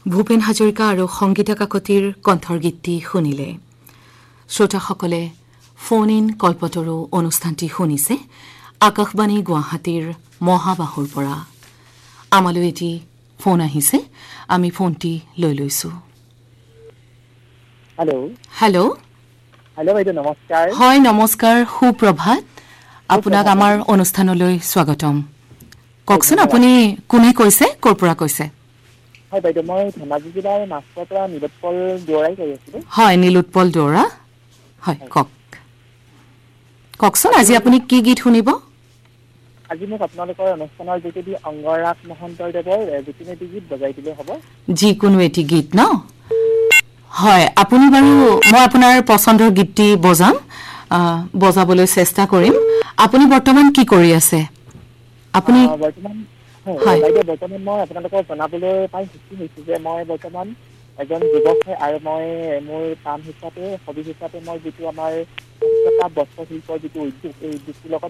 ভূপেন হাজৰিকা আৰু সংগীতা কাকতিৰ কণ্ঠৰ গীতটি শুনিলে শ্ৰোতাসকলে ফোন ইন কল্পতৰু অনুষ্ঠানটি শুনিছে আকাশবাণী গুৱাহাটীৰ মহাবাহুৰ পৰা আমালৈ এটি ফোন আহিছে আমি ফোনটি লৈ লৈছো हेलो হেল্ল' हेलो বাইদেউ নমস্কাৰ হয় নমস্কাৰ সুপ্ৰভাত আপোনাক আমাৰ অনুষ্ঠানলৈ স্বাগতম কওকচোন আপুনি কোনে কৈছে কৰ পৰা কৈছে হয় বাইদেউ মই ধেমাজি জিলাৰ মাছৰ পৰা নিলোৎপল দুৱৰাই কৈ আছিলোঁ হয় নীলোৎপল দুৱৰা হয় কওকচোন আজি আপুনি কি গীত শুনিব আজি মোক আপোনালোকৰ অনুষ্ঠানৰ যোগেদি অংগৰাগ মহন্তদেৱৰ ৰীতিনীতি গীত বজাই দিলে হ'ব যিকোনো এটি গীত ন হয় আপুনি বাৰু মই আপোনাৰ পছন্দৰ গীতটি বজাবলৈ চেষ্টা কৰিম আপুনি বৰ্তমান কি কৰি আছে আপুনি বৰ্তমান হয়। বাইদেউ বৰ্তমান মই আপোনালোকক জনাবলৈ পাই সুখী হৈছোঁ যে মই বৰ্তমান এজন যুৱক হয় আৰু মই মোৰ কাম হিচাপে হবি হিচাপে মই যিটো আমাৰ বস্ত্ৰশিল্পৰ যিটো উদ্যোগ এই উদ্যোগটোৰ লগত